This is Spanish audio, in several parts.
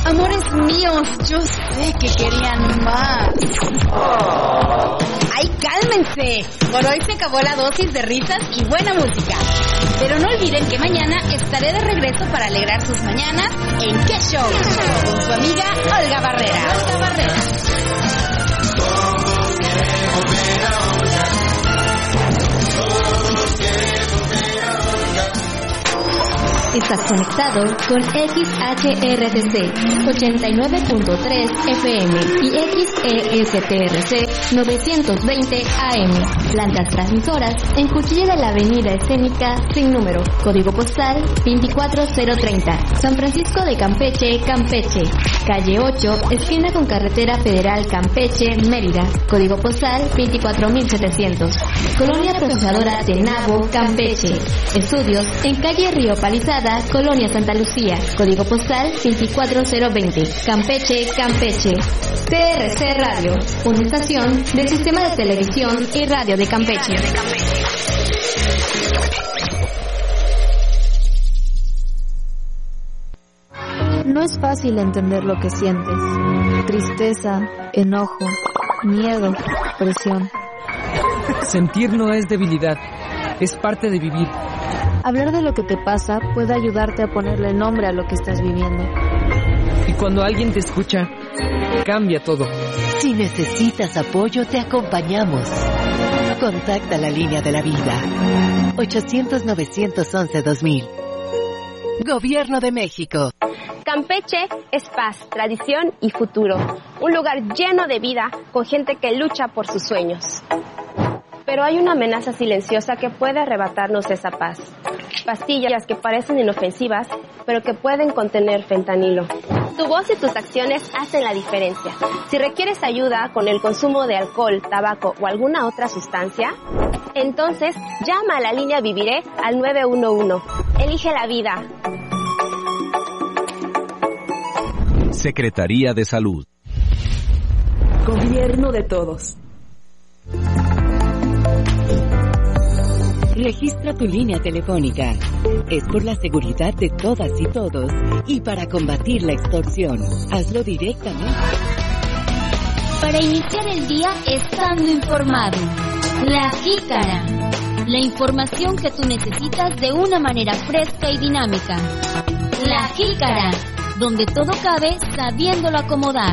Amores míos, yo sé que querían más. ¡Ay, cálmense! Por hoy se acabó la dosis de risas y buena música. Pero no olviden que mañana estaré de regreso para alegrar sus mañanas en ¿Qué Show? Con su amiga Olga Barrera. Estás conectado con XHRTC 89.3 FM y XESTRC 920 AM. Plantas transmisoras en Cuchilla de la Avenida Escénica sin número. Código postal 24030. San Francisco de Campeche, Campeche. Calle 8, esquina con Carretera Federal Campeche, Mérida. Código postal 24700. Colonia Procesadora Tenabo, Campeche. Estudios en calle Río Palizada, Colonia Santa Lucía, código postal 24020, Campeche, Campeche. TRC Radio, una estación del Sistema de Televisión y Radio de Campeche. No es fácil entender lo que sientes. Tristeza, enojo, miedo, presión. Sentir no es debilidad, es parte de vivir. Hablar de lo que te pasa puede ayudarte a ponerle nombre a lo que estás viviendo. Y cuando alguien te escucha, cambia todo. Si necesitas apoyo, te acompañamos. Contacta la línea de la vida. 800-911-2000. Gobierno de México. Campeche es paz, tradición y futuro. Un lugar lleno de vida con gente que lucha por sus sueños. Pero hay una amenaza silenciosa que puede arrebatarnos esa paz. Pastillas que parecen inofensivas, pero que pueden contener fentanilo. Tu voz y tus acciones hacen la diferencia. Si requieres ayuda con el consumo de alcohol, tabaco o alguna otra sustancia, entonces llama a la línea Viviré al 911. Elige la vida. Secretaría de Salud. Gobierno de todos. Registra tu línea telefónica. Es por la seguridad de todas y todos y para combatir la extorsión. Hazlo directamente. Para iniciar el día estando informado. La Jícara. La información que tú necesitas de una manera fresca y dinámica. La Jícara, donde todo cabe sabiéndolo acomodar.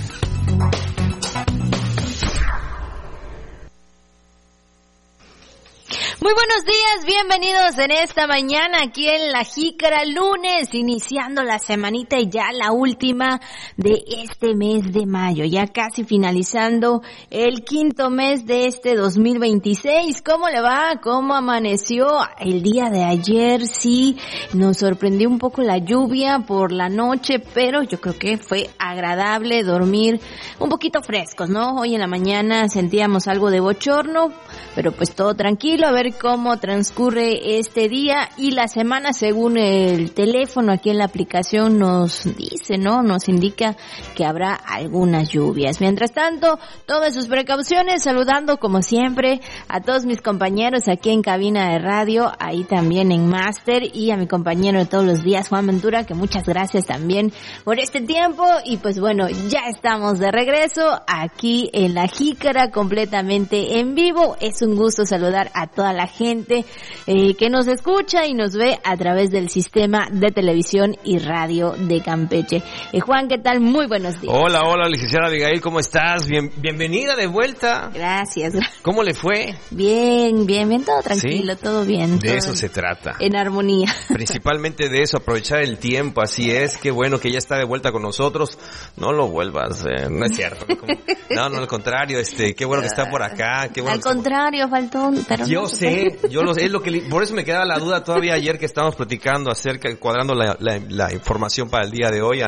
Muy buenos días, bienvenidos en esta mañana aquí en La Jícara, lunes, iniciando la semanita y ya la última de este mes de mayo, ya casi finalizando el quinto mes de este 2026. ¿Cómo le va? ¿Cómo amaneció el día de ayer? Sí, nos sorprendió un poco la lluvia por la noche, pero yo creo que fue agradable dormir un poquito frescos, ¿no? Hoy en la mañana sentíamos algo de bochorno, pero pues todo tranquilo, a ver cómo transcurre este día y la semana según el teléfono aquí en la aplicación nos dice, ¿no? Nos indica que habrá algunas lluvias. Mientras tanto, tomen sus precauciones, saludando como siempre a todos mis compañeros aquí en cabina de radio, ahí también en Máster, y a mi compañero de todos los días, Juan Ventura, que muchas gracias también por este tiempo. Y pues bueno, ya estamos de regreso aquí en La Jícara, completamente en vivo. Es un gusto saludar a toda la gente que nos escucha y nos ve a través del sistema de televisión y radio de Campeche. Juan, ¿qué tal? Muy buenos días. Hola, licenciada Abigail, ¿cómo estás? Bienvenida de vuelta. Gracias. ¿Cómo le fue? Bien, todo tranquilo, ¿sí? Todo bien. De eso se trata. En armonía. Principalmente de eso, aprovechar el tiempo, así es. Qué bueno que ya está de vuelta con nosotros. No lo vuelvas, no es cierto. No, al contrario, qué bueno que está por acá. Qué bueno. Al contrario, faltó, pero yo sé, es lo que, por eso me quedaba la duda todavía ayer que estábamos platicando cuadrando la información para el día de hoy,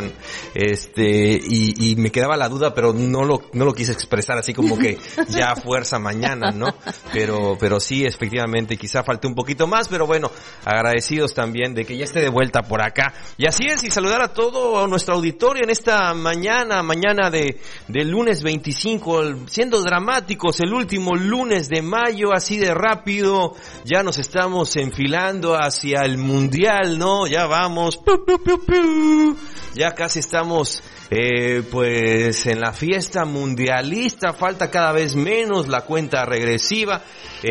y me quedaba la duda, pero no lo quise expresar así como que ya fuerza mañana, ¿no? Pero sí, efectivamente, quizá falte un poquito más, pero bueno, agradecidos también de que ya esté de vuelta por acá. Y así es, y saludar a todo nuestro auditorio en esta mañana de lunes 25, siendo dramáticos, el último lunes de mayo, así de rápido. junio, ya nos estamos enfilando hacia el mundial, ¿no? Ya vamos, ya casi estamos pues en la fiesta mundialista, falta cada vez menos la cuenta regresiva,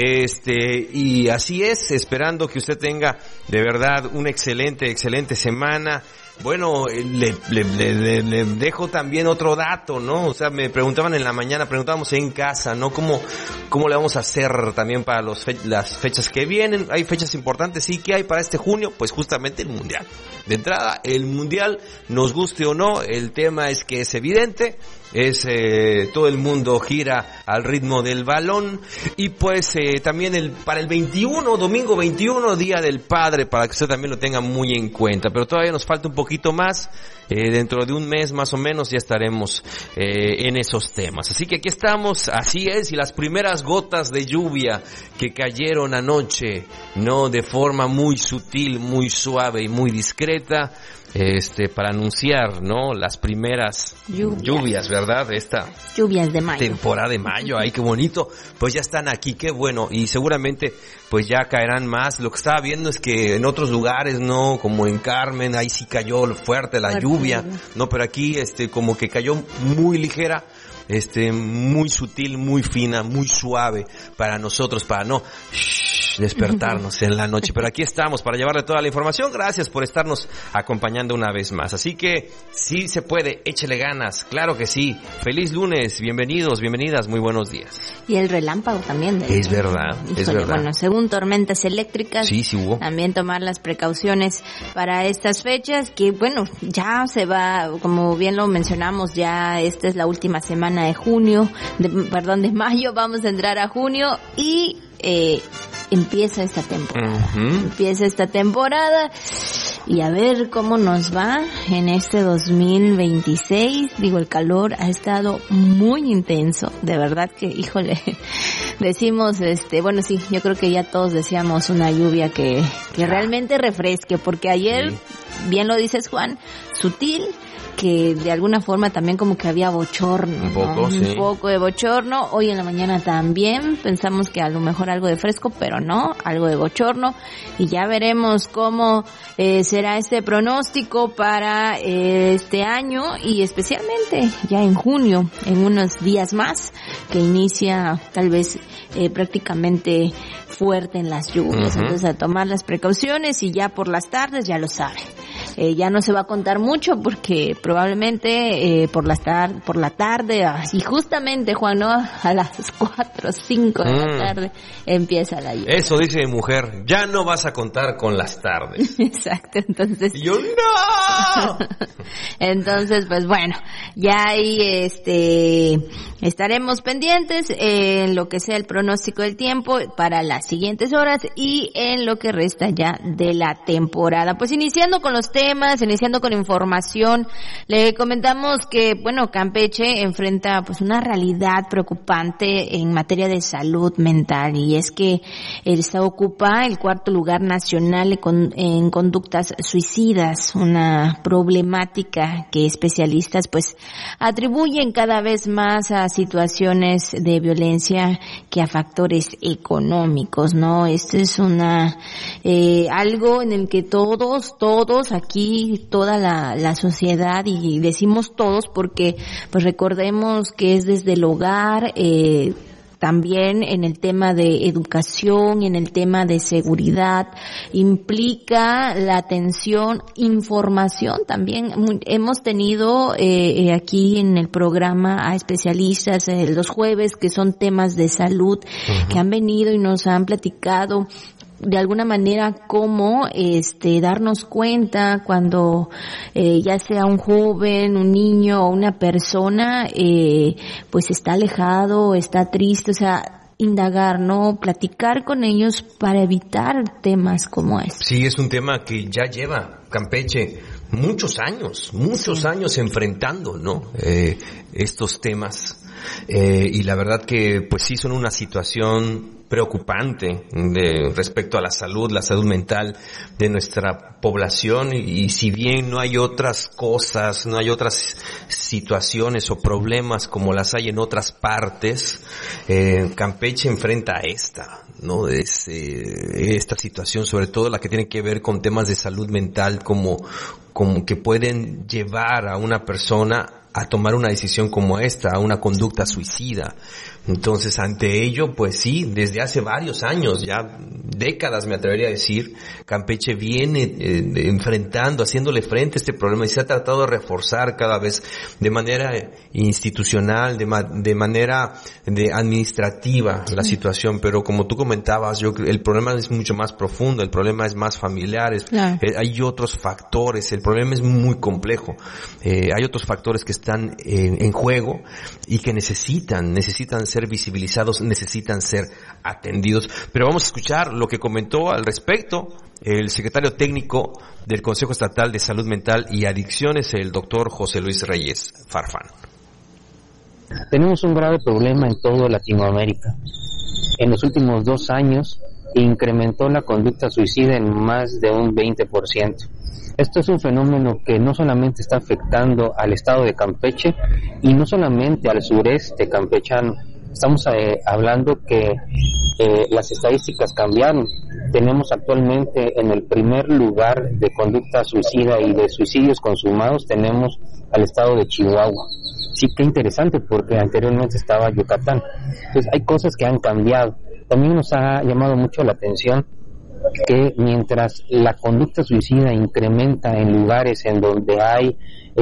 y así es, esperando que usted tenga de verdad una excelente semana. Bueno, le dejo también otro dato, ¿no? O sea, me preguntaban en la mañana, preguntábamos en casa, ¿no? ¿Cómo le vamos a hacer también para las fechas que vienen? Hay fechas importantes, sí, que hay para este junio, pues justamente el Mundial. De entrada, el Mundial, nos guste o no, el tema es que es evidente, todo el mundo gira al ritmo del balón, y pues también para el 21, domingo 21, Día del Padre, para que usted también lo tenga muy en cuenta, pero todavía nos falta un poquito más, dentro de un mes más o menos ya estaremos en esos temas. Así que aquí estamos, así es, y las primeras gotas de lluvia que cayeron anoche, no, de forma muy sutil, muy suave y muy discreta, para anunciar, ¿no? Las primeras lluvias, ¿verdad? Lluvias de mayo. Temporada de mayo, ay, qué bonito. Pues ya están aquí, qué bueno. Y seguramente, pues ya caerán más. Lo que estaba viendo es que en otros lugares, ¿no? Como en Carmen, ahí sí cayó fuerte la lluvia, ¿no? Pero aquí, como que cayó muy ligera. Muy sutil, muy fina, muy suave para nosotros, para no despertarnos en la noche. Pero aquí estamos para llevarle toda la información. Gracias por estarnos acompañando una vez más. Así que, sí se puede, échele ganas. Claro que sí. Feliz lunes. Bienvenidos, bienvenidas. Muy buenos días. Y el relámpago también. Es verdad, es verdad. Bueno, según tormentas eléctricas, sí hubo. También tomar las precauciones para estas fechas que, bueno, ya se va, como bien lo mencionamos, ya esta es la última semana de mayo, vamos a entrar a junio y empieza esta temporada. Empieza esta temporada y a ver cómo nos va en este 2026. Digo, el calor ha estado muy intenso, de verdad que, híjole, decimos, bueno, sí, yo creo que ya todos deseamos una lluvia que realmente refresque, porque ayer, bien lo dices, Juan, sutil, que de alguna forma también como que había bochorno, un poco, ¿no? Sí. Un poco de bochorno. Hoy en la mañana también pensamos que a lo mejor algo de fresco, pero no, algo de bochorno, y ya veremos cómo será este pronóstico para este año, y especialmente ya en junio, en unos días más, que inicia tal vez prácticamente fuerte en las lluvias. Entonces, a tomar las precauciones, y ya por las tardes, ya lo saben. Ya no se va a contar mucho porque probablemente por la tarde, y justamente, Juan, ¿no? A las 4 o 5 de la tarde empieza la lluvia. Eso dice mi mujer, ya no vas a contar con las tardes. Exacto, entonces. Y yo, ¡no! Entonces, pues bueno, ya ahí estaremos pendientes en lo que sea el pronóstico del tiempo para las siguientes horas y en lo que resta ya de la temporada. Pues iniciando con los temas, iniciando con información, le comentamos que, bueno, Campeche enfrenta pues una realidad preocupante en materia de salud mental, y es que el estado ocupa el 4º lugar nacional en conductas suicidas, una problemática que especialistas pues atribuyen cada vez más a situaciones de violencia que a factores económicos, ¿no? Esto es algo en el que todos aquí, toda la sociedad, y decimos todos porque pues recordemos que es desde el hogar, también en el tema de educación, en el tema de seguridad, implica la atención, información también. Hemos tenido aquí en el programa a especialistas los jueves que son temas de salud, que han venido y nos han platicado de alguna manera cómo darnos cuenta cuando ya sea un joven, un niño o una persona pues está alejado, está triste, o sea, indagar, ¿no? Platicar con ellos para evitar temas como este. Sí, es un tema que ya lleva Campeche muchos años enfrentando, ¿no? Estos temas y la verdad que pues sí son una situación preocupante respecto a la salud mental de nuestra población, y si bien no hay otras cosas, no hay otras situaciones o problemas como las hay en otras partes, Campeche enfrenta a esta situación, sobre todo la que tiene que ver con temas de salud mental, como que pueden llevar a una persona a tomar una decisión como esta, a una conducta suicida. Entonces, ante ello, pues sí, desde hace varios años, ya décadas me atrevería a decir, Campeche viene enfrentando, haciéndole frente a este problema, y se ha tratado de reforzar cada vez de manera institucional, de manera administrativa la situación, pero como tú comentabas, el problema es mucho más profundo, el problema es más familiar, claro. Hay otros factores, el problema es muy complejo, hay otros factores que están en juego y que necesitan ser visibilizados, necesitan ser atendidos. Pero vamos a escuchar lo que comentó al respecto el secretario técnico del Consejo Estatal de Salud Mental y Adicciones, el doctor José Luis Reyes Farfán. Tenemos un grave problema en toda Latinoamérica. En los últimos 2 años incrementó la conducta suicida en más de un 20%. Esto es un fenómeno que no solamente está afectando al estado de Campeche y no solamente al sureste campechano. Estamos hablando que las estadísticas cambiaron. Tenemos actualmente en el primer lugar de conducta suicida y de suicidios consumados, tenemos al estado de Chihuahua. Sí, qué interesante, porque anteriormente estaba Yucatán. Entonces hay cosas que han cambiado. También nos ha llamado mucho la atención que mientras la conducta suicida incrementa en lugares en donde hay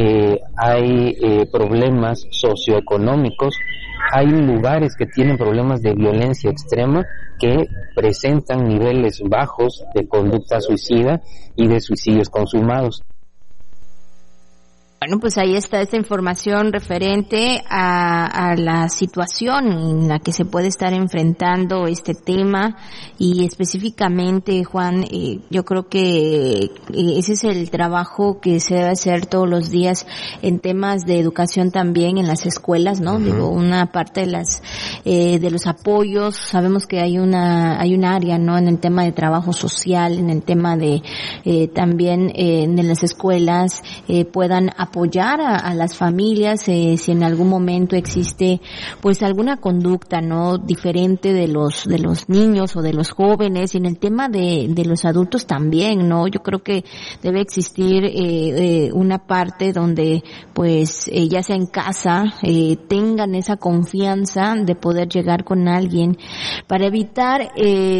problemas socioeconómicos, hay lugares que tienen problemas de violencia extrema que presentan niveles bajos de conducta suicida y de suicidios consumados. Bueno, pues ahí está esta información referente a la situación en la que se puede estar enfrentando este tema, y específicamente, Juan, yo creo que ese es el trabajo que se debe hacer todos los días en temas de educación también en las escuelas, ¿no? Uh-huh. Digo, una parte de los apoyos, sabemos que hay un área, ¿no? En el tema de trabajo social, en el tema de también en las escuelas puedan apoyar a las familias si en algún momento existe pues alguna conducta no diferente de los niños o de los jóvenes, y en el tema de los adultos también, ¿no? Yo creo que debe existir una parte donde pues ya sea en casa tengan esa confianza de poder llegar con alguien para evitar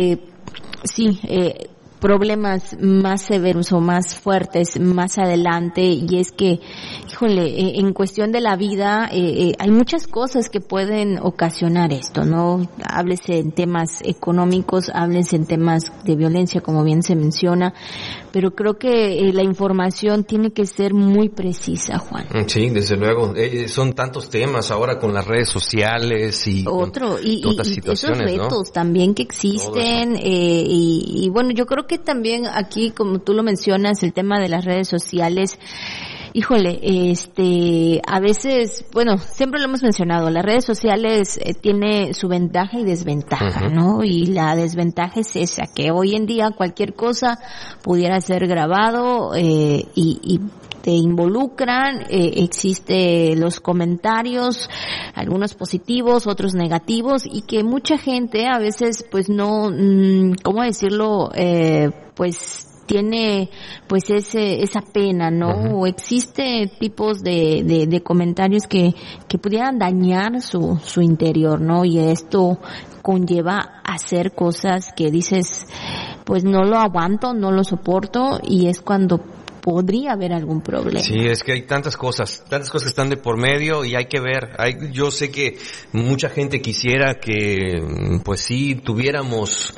problemas más severos o más fuertes más adelante. Y es que, híjole, en cuestión de la vida hay muchas cosas que pueden ocasionar esto, ¿no? Háblese en temas económicos, háblese en temas de violencia, como bien se menciona, pero creo que la información tiene que ser muy precisa, Juan. Sí, desde luego. Son tantos temas ahora con las redes sociales y otras situaciones, esos retos, ¿no? También que existen, y bueno, yo creo que también aquí, como tú lo mencionas, el tema de las redes sociales, híjole, a veces, bueno, siempre lo hemos mencionado, las redes sociales tiene su ventaja y desventaja, uh-huh, ¿no? Y la desventaja es esa, que hoy en día cualquier cosa pudiera ser grabado y te involucran, existe los comentarios, algunos positivos, otros negativos, y que mucha gente a veces pues no, ¿cómo decirlo? Pues tiene pues esa pena, ¿no? Uh-huh. O existe tipos de comentarios que pudieran dañar su interior, ¿no? Y esto conlleva hacer cosas que dices, pues no lo aguanto, no lo soporto, y es cuando podría haber algún problema. Sí, es que hay tantas cosas que están de por medio, y hay que ver. Yo sé que mucha gente quisiera que, pues sí, tuviéramos,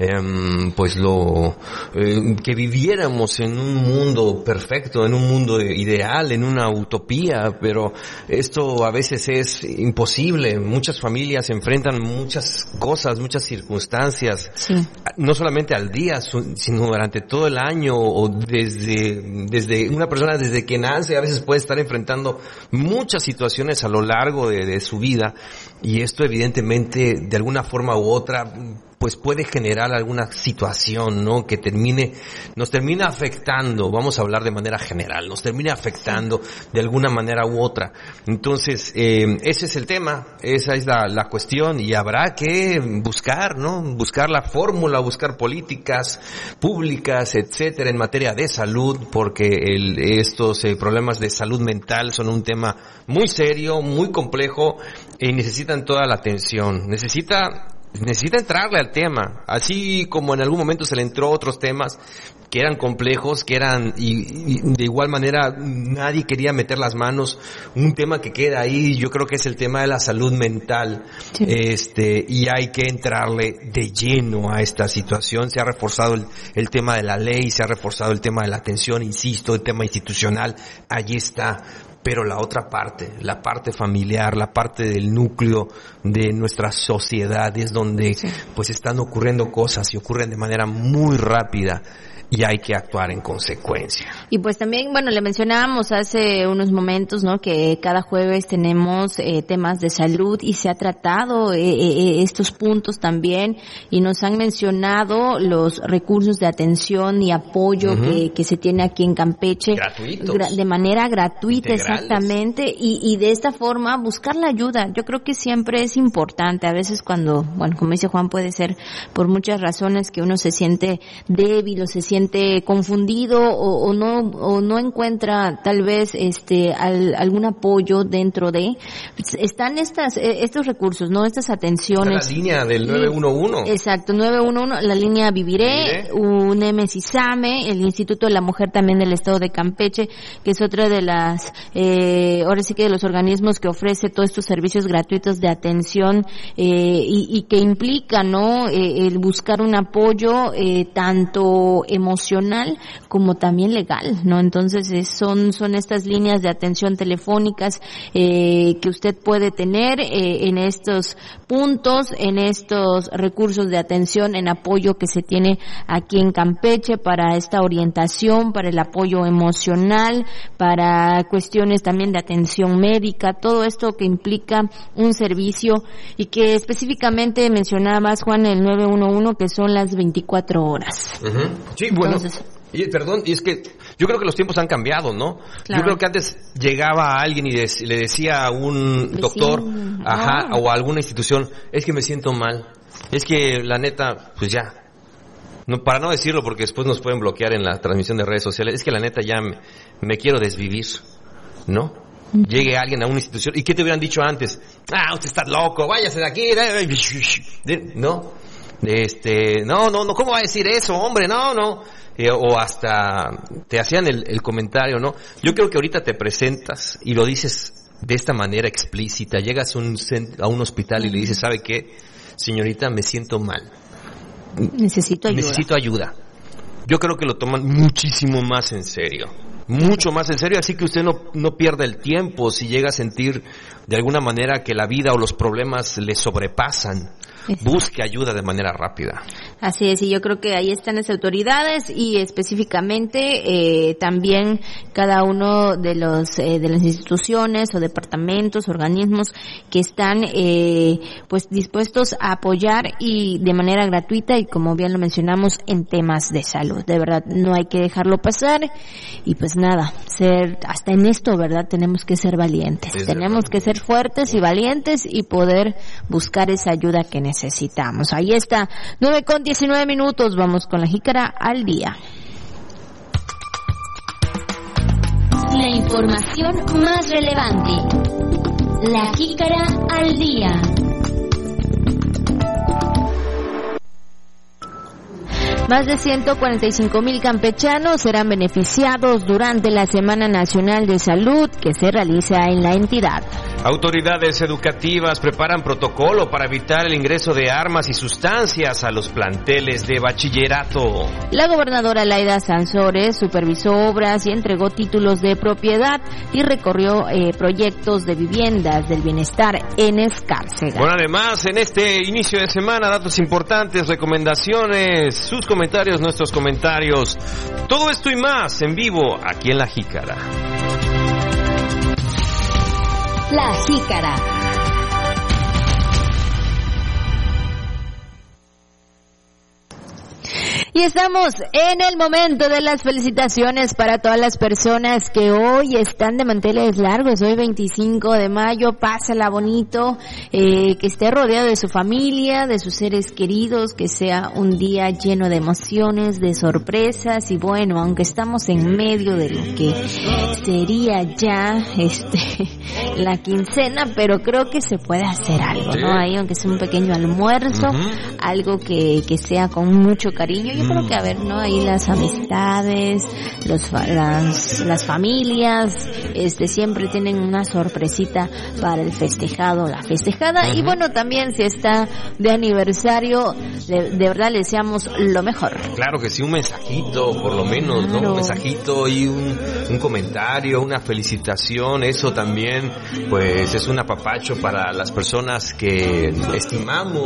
que viviéramos en un mundo perfecto, en un mundo ideal, en una utopía, pero esto a veces es imposible. Muchas familias enfrentan muchas cosas, muchas circunstancias, sí, no solamente al día, sino durante todo el año, o desde desde una persona desde que nace a veces puede estar enfrentando muchas situaciones a lo largo de su vida, y esto evidentemente de alguna forma u otra pues puede generar alguna situación, ¿no? Que nos termina afectando, vamos a hablar de manera general, nos termina afectando de alguna manera u otra. Entonces, ese es el tema, esa es la cuestión, y habrá que buscar, ¿no? Buscar la fórmula, buscar políticas públicas, etcétera, en materia de salud, porque estos problemas de salud mental son un tema muy serio, muy complejo, y necesitan toda la atención. Necesita entrarle al tema, así como en algún momento se le entró a otros temas que eran complejos, que eran, y de igual manera nadie quería meter las manos. Un tema que queda ahí, yo creo que es el tema de la salud mental, sí. Y hay que entrarle de lleno a esta situación. Se ha reforzado el tema de la ley, se ha reforzado el tema de la atención, insisto, el tema institucional, allí está. Pero la otra parte, la parte familiar, la parte del núcleo de nuestra sociedad es donde pues están ocurriendo cosas y ocurren de manera muy rápida. Y hay que actuar en consecuencia. Y pues también, bueno, le mencionábamos hace unos momentos, ¿no? Que cada jueves tenemos temas de salud y se ha tratado estos puntos también, y nos han mencionado los recursos de atención y apoyo que se tiene aquí en Campeche. Gratuitos. De manera gratuita, integrales. Exactamente, y de esta forma buscar la ayuda. Yo creo que siempre es importante. A veces cuando, bueno, como dice Juan, puede ser por muchas razones que uno se siente débil o se siente confundido o no encuentra tal vez algún apoyo dentro de, están estos recursos, ¿no? Estas atenciones. La línea del 911. Exacto, 911, la línea Viviré, UNEM Sisame, el Instituto de la Mujer también del Estado de Campeche, que es otra de las, ahora sí que de los organismos que ofrece todos estos servicios gratuitos de atención, y que implica, ¿no? El buscar un apoyo, tanto emocional como también legal, ¿no? Entonces son estas líneas de atención telefónicas que usted puede tener en estos puntos, en estos recursos de atención, en apoyo que se tiene aquí en Campeche para esta orientación, para el apoyo emocional, para cuestiones también de atención médica, todo esto que implica un servicio, y que específicamente mencionabas, Juan, el 911, que son las 24 horas. Sí, bueno, y es que yo creo que los tiempos han cambiado, ¿no? Claro. Yo creo que antes llegaba a alguien y le decía a un doctor, o a alguna institución, es que me siento mal, es que la neta, pues ya, no, para no decirlo porque después nos pueden bloquear en la transmisión de redes sociales, es que la neta ya me quiero desvivir, ¿no? Llegue alguien a una institución, ¿y qué te hubieran dicho antes? Usted está loco, váyase de aquí, ¿no? No, ¿cómo va a decir eso, hombre? No. O hasta te hacían el comentario, ¿no? Yo creo que ahorita te presentas y lo dices de esta manera explícita. Llegas a un hospital y le dices, ¿sabe qué? Señorita, me siento mal. Necesito ayuda. Yo creo que lo toman muchísimo más en serio. Mucho más en serio, así que usted no pierda el tiempo si llega a sentir de alguna manera que la vida o los problemas le sobrepasan. Busque ayuda de manera rápida. Así es, y yo creo que ahí están las autoridades y específicamente también cada uno de las instituciones o departamentos, organismos que están pues dispuestos a apoyar y de manera gratuita, y como bien lo mencionamos, en temas de salud. De verdad, no hay que dejarlo pasar, y pues nada, hasta en esto, ¿verdad? Tenemos que ser valientes, tenemos que ser fuertes y valientes y poder buscar esa ayuda que necesitamos. Ahí está, 9:19, vamos con la jícara al día. La información más relevante. La jícara al día. Más de 145,000 campechanos serán beneficiados durante la Semana Nacional de Salud que se realiza en la entidad. Autoridades educativas preparan protocolo para evitar el ingreso de armas y sustancias a los planteles de bachillerato. La gobernadora Laida Sansores supervisó obras y entregó títulos de propiedad y recorrió proyectos de viviendas del bienestar en Escárcega. Bueno, además, en este inicio de semana, datos importantes, recomendaciones, sus comentarios, nuestros comentarios. Todo esto y más en vivo aquí en La Jícara. La Jícara. Y estamos en el momento de las felicitaciones para todas las personas que hoy están de manteles largos. Hoy 25 de mayo, pásala bonito, que esté rodeado de su familia, de sus seres queridos, que sea un día lleno de emociones, de sorpresas. Y bueno, aunque estamos en medio de lo que sería ya la quincena, pero creo que se puede hacer algo, ¿no? Ahí, aunque sea un pequeño almuerzo, algo que sea con mucho cariño. Yo creo que, a ver, ¿no? Ahí las amistades, las familias, siempre tienen una sorpresita para el festejado, la festejada. Y bueno, también si está de aniversario, de verdad le deseamos lo mejor. Claro que sí, un mensajito, por lo menos, ¿no? Un mensajito y un comentario, una felicitación, eso también, pues es un apapacho para las personas que estimamos.